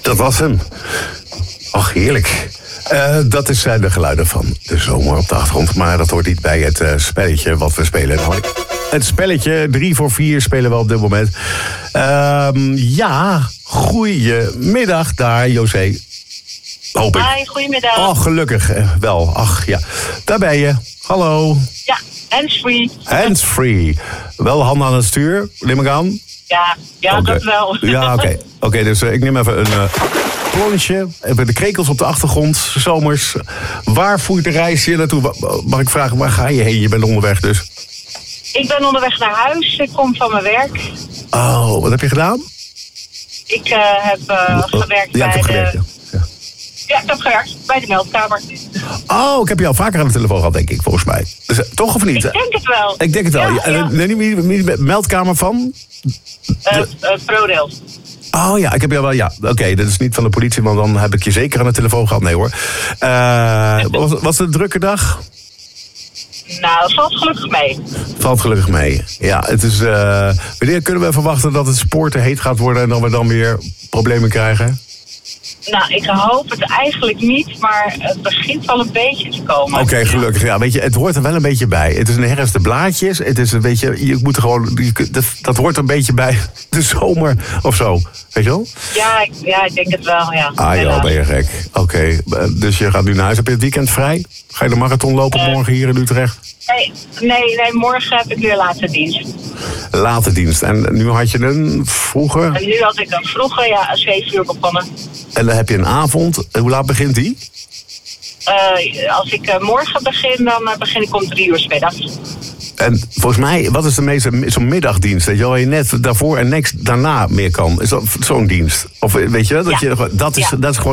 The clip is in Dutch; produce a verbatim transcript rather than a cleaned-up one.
Dat was hem. Ach, heerlijk. Uh, dat is uh, de geluiden van de zomer op de achtergrond. Maar dat hoort niet bij het uh, spelletje wat we spelen. Het spelletje, drie voor vier spelen we op dit moment. Uh, ja, goeiemiddag daar, José. Hoop ik. Hi, goedemiddag. Oh, gelukkig. Uh, wel, ach ja. Daar ben je. Hallo. Ja, handsfree. Handsfree. Wel handen aan het stuur, neem ik aan. Ja, ja okay. Dat wel. Ja, oké. Okay. Oké, okay, dus uh, ik neem even een uh, plonnetje. Even de krekels op de achtergrond, zomers. Waar voert de reis hier naartoe? Mag ik vragen, waar ga je heen? Je bent onderweg dus. Ik ben onderweg naar huis. Ik kom van mijn werk. Oh, wat heb je gedaan? Ik uh, heb uh, gewerkt ja, bij ik heb gewerkt, de... ja. Ja, ik heb gewerkt bij de meldkamer. Oh, ik heb je al vaker aan de telefoon gehad, denk ik, volgens mij. Dus, toch of niet? Ik denk het wel. Ik denk het wel. Ja, ja. Nee, niet, niet meldkamer van? Uh, uh, ProRail. Oh ja, ik heb jou wel, ja. Oké, okay, dat is niet van de politie, want dan heb ik je zeker aan de telefoon gehad. Nee hoor. Uh, was, was het een drukke dag? Nou, het valt gelukkig mee. Valt gelukkig mee. Ja, het is... Uh, wanneer kunnen we verwachten dat het spoor te heet gaat worden en dat we dan weer problemen krijgen? Nou, ik hoop het eigenlijk niet, maar het begint wel een beetje te komen. Oké, okay, gelukkig. Ja, weet je, het hoort er wel een beetje bij. Het is een herfst de blaadjes. Het is een beetje, je moet er gewoon, je, dat, dat hoort een beetje bij de zomer of zo. Weet je wel? Ja, ik, ja, ik denk het wel, ja. Ah joh, ben je gek. Oké, okay. Dus je gaat nu naar huis. Heb je het weekend vrij? Ga je de marathon lopen uh, morgen hier in Utrecht? Nee, nee, nee, morgen heb ik weer late dienst. Late dienst. En nu had je een vroeger? En nu had ik een vroeger, ja, zeven uur begonnen. En dan heb je een avond. Hoe laat begint die? Uh, als ik uh, morgen begin, dan uh, begin ik om drie uur 's middags. En volgens mij, wat is de meeste, zo'n middagdienst? Dat je, je net daarvoor en niks daarna meer kan. Is dat zo'n dienst? Of weet je, dat, ja. je, dat, is, ja. dat is gewoon